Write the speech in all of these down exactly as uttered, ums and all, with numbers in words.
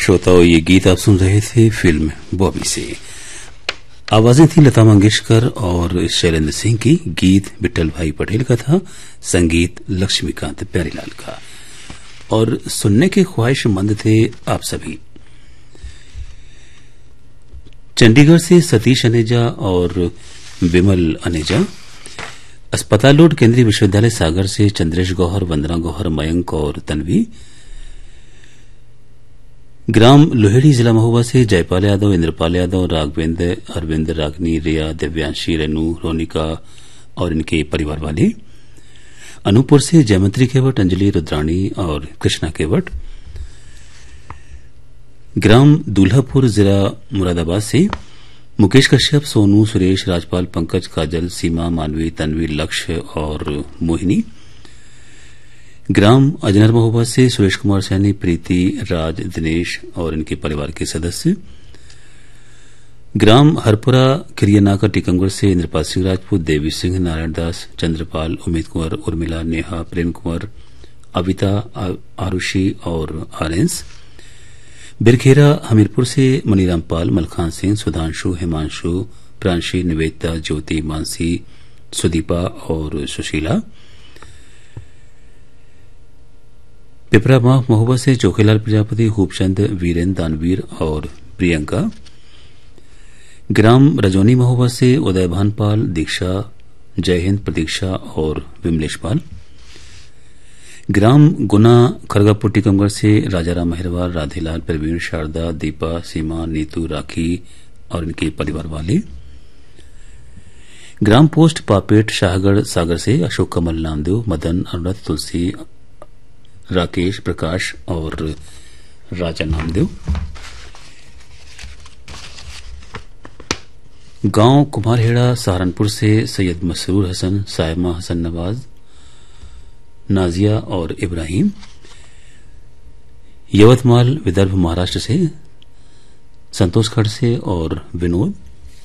श्रोताओं, ये गीत आप सुन रहे थे फिल्म बॉबी से। आवाजें थी लता मंगेशकर और शैलेंद्र सिंह की। गीत विट्ठल भाई पटेल का था, संगीत लक्ष्मीकांत प्यारीलाल का। और सुनने के ख्वाहिशमंद थे आप सभी। चंडीगढ़ से सतीश अनेजा और विमल अनेजा, अस्पताल रोड केंद्रीय विश्वविद्यालय सागर से चंद्रेश गौहर, वंदना गौहर, मयंक और तन्वी, ग्राम लोहेड़ी जिला महोबा से जयपाल यादव, इंद्रपाल यादव, राघवेंद्र, अरविंद, रागनी, रिया, दिव्यांशी, रेनू, रोनिका और इनके परिवार वाले, अनूपपुर से जयमंत्री केवट, अंजलि, रुद्राणी और कृष्णा केवट, ग्राम दूल्हापुर जिला मुरादाबाद से मुकेश कश्यप, सोनू, सुरेश, राजपाल, पंकज, काजल, सीमा, मानवी, तन्वी, लक्ष्य और मोहिनी, ग्राम अजनर महोबा से सुरेश कुमार सैनी, प्रीति, राज, दिनेश और इनके परिवार के सदस्य, ग्राम हरपुरा खिरियानाका टीकमगढ़ से इंद्रपाल सिंह राजपूत, देवी सिंह, नारायण दास, चंद्रपाल, उमेद कुंवर, उर्मिला, नेहा, प्रेम कुंवर, अविता, आरुषि और आरेंस, बिरखेरा हमीरपुर से मनीराम पाल, मलखान सिंह, सुधांशु, हिमांशु, प्रांशी, निवेदिता, ज्योति, मानसी, सुदीपा और सुशीला, पिपरा महोबा से चोखेलाल प्रजापति, खूबचंद, वीरेंद्र, दानवीर और प्रियंका, ग्राम रजौनी महोबा से उदय भानपाल, दीक्षा, जयहिंद, प्रतीक्षा और विमलेश पाल, ग्राम गुना खरगापुर टीकमगढ़ से राजाराम मेहरवाल, राधेलाल, प्रवीण, शारदा, दीपा, सीमा, नीतू, राखी और इनके परिवार वाले, ग्राम पोस्ट पापेट शाहगढ़ सागर से अशोक, कमल, नामदेव, मदन, अनुरत, तुलसी, राकेश, प्रकाश और राजा नामदेव, गांव कुमारहेड़ा सहारनपुर से सैयद मसरूर हसन, सायमा हसन नवाज, नाजिया और इब्राहिम, यवतमाल विदर्भ महाराष्ट्र से संतोष खड़से और विनोद,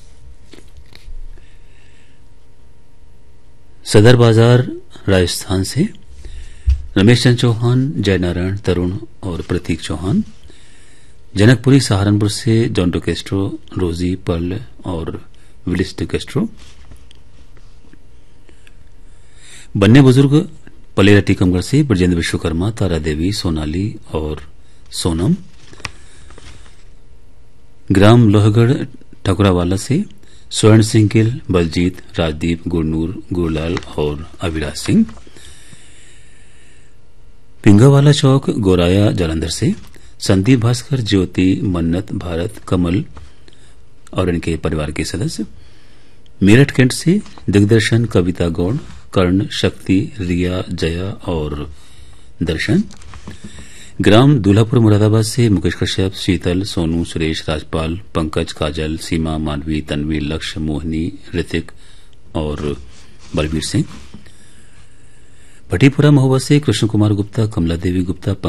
सदर बाजार राजस्थान से रमेश चंद्र चौहान, जयनारायण, तरुण और प्रतीक चौहान, जनकपुरी सहारनपुर से जॉन्टो कैस्ट्रो, रोजी, पर्ल और विलिस्ट कैस्ट्रो, बन्ने बुजुर्ग पलेरा टीकमगढ़ से ब्रजेंद्र विश्वकर्मा, तारा देवी, सोनाली और सोनम, ग्राम लोहगढ़ ठकुरावाला से स्वर्ण सिंह गिल, बलजीत, राजदीप, गुरनूर, गुरलाल और अविराज सिंह, पिंगावाला चौक गोराया जालंधर से संदीप भास्कर, ज्योति, मन्नत, भारत, कमल और इनके परिवार के सदस्य, मेरठ कैंट से दिग्दर्शन, कविता गौड़, कर्ण, शक्ति, रिया, जया और दर्शन, ग्राम दूल्हापुर मुरादाबाद से मुकेश कश्यप, शीतल, सोनू, सुरेश, राजपाल, पंकज, काजल, सीमा, मानवी, तन्वी, लक्ष्य, मोहिनी, ऋतिक और बलबीर सिंह, भटीपुरा महोबा से कृष्ण कुमार गुप्ता, कमला देवी गुप्ता,